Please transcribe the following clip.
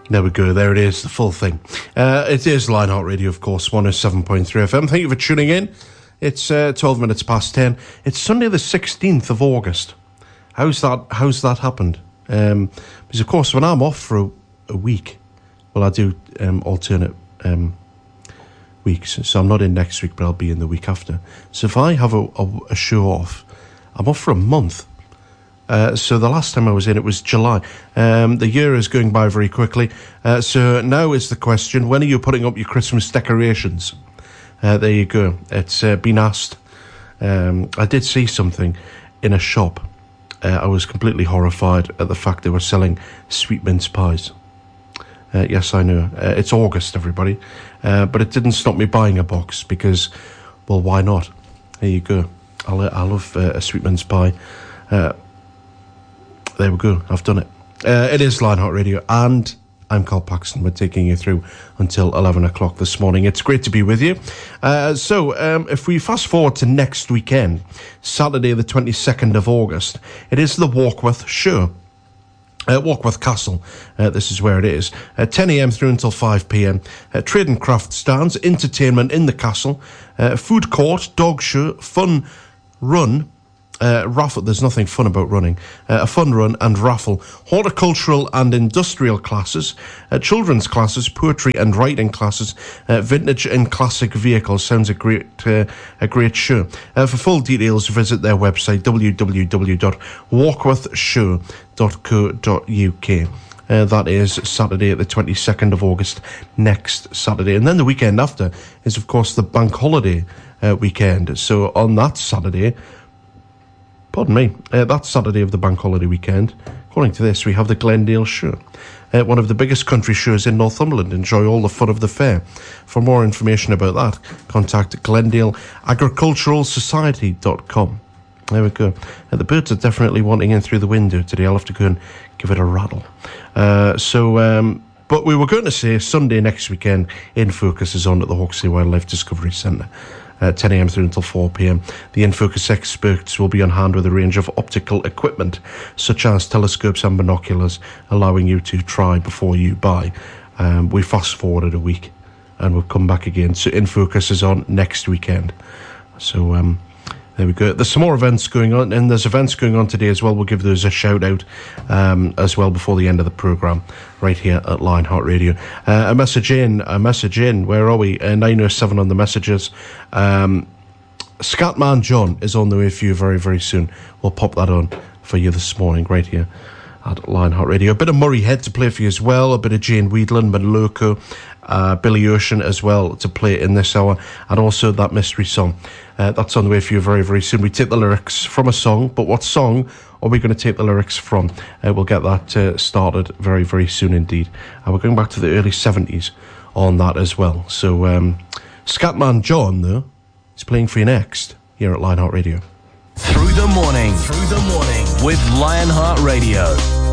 There we go. There it is, the full thing. It is Lionheart Radio, of course, 107.3 FM. Thank you for tuning in. It's 12 minutes past 10. It's Sunday the 16th of August. How's that happened? Because, of course, when I'm off for a week, well, I do alternate weeks. So I'm not in next week, but I'll be in the week after. So if I have a show off, I'm off for a month. So the last time I was in, it was July. The year is going by very quickly. So now is the question, when are you putting up your Christmas decorations? There you go. It's been asked. I did see something in a shop. I was completely horrified at the fact they were selling sweet mince pies. Yes, I know. It's August, everybody. But it didn't stop me buying a box because, well, why not? There you go. I love a sweet mince pie. There we go, I've done it. It is Lionheart Radio, and I'm Carl Paxton. We're taking you through until 11 o'clock this morning. It's great to be with you. So if we fast forward to next weekend, Saturday the 22nd of August, it is the Warkworth Show. Warkworth Castle, this is where it is. 10 a.m. through until 5 p.m. Trade and craft stands, entertainment in the castle, food court, dog show, fun run, raffle. There's nothing fun about running. A fun run and raffle, horticultural and industrial classes, children's classes, poetry and writing classes, vintage and classic vehicles. Sounds a great show. For full details, visit their website www.warkworthshow.co.uk. That is Saturday the 22nd of August, next Saturday. And then the weekend after is, of course, the bank holiday weekend. So on that Saturday, that Saturday of the bank holiday weekend, according to this, we have the Glendale Show, one of the biggest country shows in Northumberland. Enjoy all the fun of the fair. For more information about that, contact GlendaleAgriculturalSociety.com. There we go. The birds are definitely wanting in through the window today. I'll have to go and give it a rattle. But we were going to say Sunday next weekend, In Focus is on at the Hawksley Wildlife Discovery Centre. 10 a.m. through until 4 p.m. The In Focus experts will be on hand with a range of optical equipment, such as telescopes and binoculars, allowing you to try before you buy. We fast forwarded a week, and we'll come back again. So In Focus is on next weekend. So there we go. There's some more events going on, and there's events going on today as well. We'll give those a shout out as well before the end of the programme, right here at Lionheart Radio. A message in. Where are we? 907 on the messages. Scatman John is on the way for you very, very soon. We'll pop that on for you this morning, right here at Lionheart Radio. A bit of Murray Head to play for you as well. A bit of Jane Weedland, Loco, Billy Ocean as well to play in this hour, and also that mystery song. That's on the way for you very, very soon. We take the lyrics from a song, but what song are we going to take the lyrics from? We'll get that started very, very soon indeed. We're going back to the early 70s on that as well. So Scatman John, though, is playing for you next here at Lionheart Radio. Through the morning with Lionheart Radio.